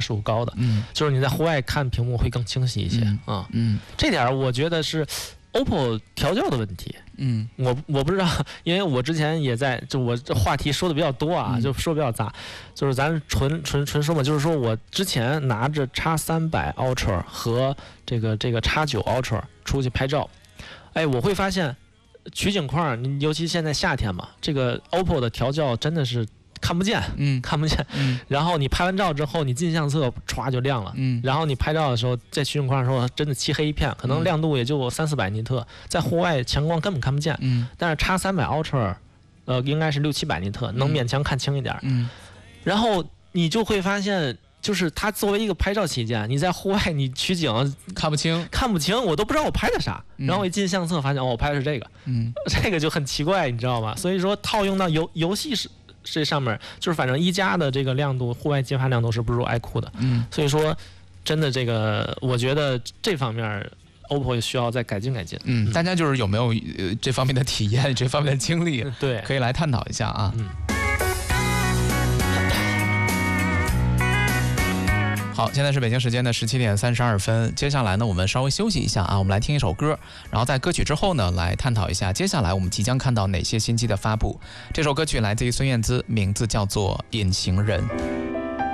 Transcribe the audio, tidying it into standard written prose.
视度高的，就是你在户外看屏幕会更清晰一些啊。这点我觉得是 OPPO 调教的问题。我不知道，因为我之前也在，就我这话题说的比较多啊，就说比较杂，就是咱纯说嘛，就是说我之前拿着 X300 Ultra 和这个 X9 Ultra 出去拍照，哎，我会发现取景框，尤其现在夏天嘛，这个 OPPO 的调教真的是看不见，看不见。然后你拍完照之后，你进相册歘就亮了。然后你拍照的时候，在取景框的时候，真的漆黑一片，可能亮度也就300-400尼特，在户外强光根本看不见。但是 X300 Ultra，应该是600-700尼特，能勉强看清一点。然后你就会发现，就是它作为一个拍照器件，你在户外你取景看不清， 我都不知道我拍的啥。然后我一进相册发现，我拍的是这个，这个就很奇怪，你知道吗？所以说套用到游戏这上面，就是反正1加的这个亮度，户外激发亮度是不如 iQOO 的。所以说真的这个，我觉得这方面 OPPO 也需要再改进。 大家就是有没有这方面的体验，这方面的经历， 对， 可以来探讨一下啊。好，现在是北京时间的17点32分。接下来呢，我们稍微休息一下啊，我们来听一首歌，然后在歌曲之后呢，来探讨一下接下来我们即将看到哪些新机的发布。这首歌曲来自于孙燕姿，名字叫做《隐形人》。